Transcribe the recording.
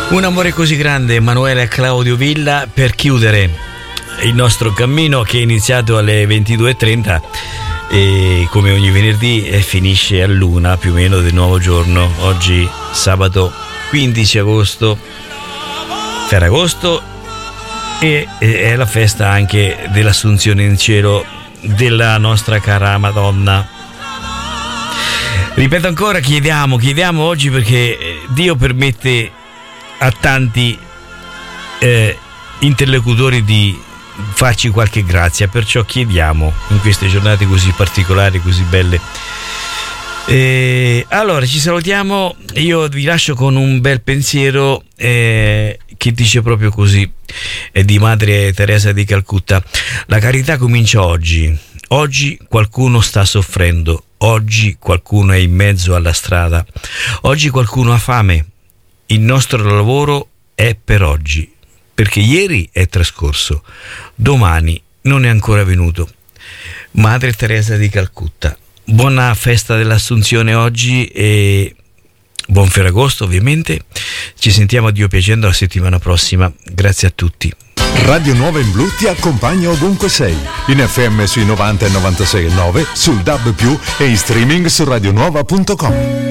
Un amore così grande, Emanuele Claudio Villa, per chiudere il nostro cammino che è iniziato alle 22:30 e come ogni venerdì finisce all'1 più o meno del nuovo giorno. Oggi sabato 15 agosto, Ferragosto, e è la festa anche dell'Assunzione in cielo della nostra cara Madonna. Ripeto ancora, chiediamo oggi, perché Dio permette a tanti interlocutori di farci qualche grazia, perciò chiediamo in queste giornate così particolari, così belle. Allora ci salutiamo, io vi lascio con un bel pensiero che dice proprio così, è di Madre Teresa di Calcutta: la carità comincia oggi. Oggi qualcuno sta soffrendo, oggi qualcuno è in mezzo alla strada, oggi qualcuno ha fame. Il nostro lavoro è per oggi, perché ieri è trascorso, domani non è ancora venuto. Madre Teresa di Calcutta. Buona festa dell'Assunzione oggi e buon Ferragosto, ovviamente. Ci sentiamo, a Dio piacendo, la settimana prossima. Grazie a tutti. Radio Nuova in Blu ti accompagna ovunque sei, in FM sui 90 e 96,9, sul DAB+, e in streaming su radionuova.com.